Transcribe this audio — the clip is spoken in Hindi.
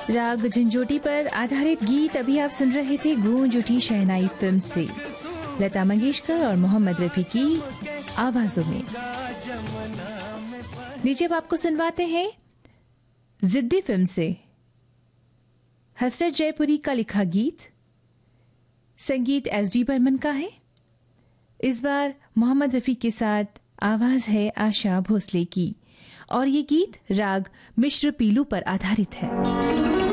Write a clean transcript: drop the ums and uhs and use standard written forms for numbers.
राग झंझोटी पर आधारित गीत अभी आप सुन रहे थे गूंज उठी शहनाई फिल्म से, लता मंगेशकर और मोहम्मद रफी की आवाजों में। नीचे अब आपको सुनवाते हैं जिद्दी फिल्म से हसरत जयपुरी का लिखा गीत। संगीत एस.डी. बर्मन का है। इस बार मोहम्मद रफी के साथ आवाज है आशा भोसले की और ये गीत राग मिश्र पीलू पर आधारित है।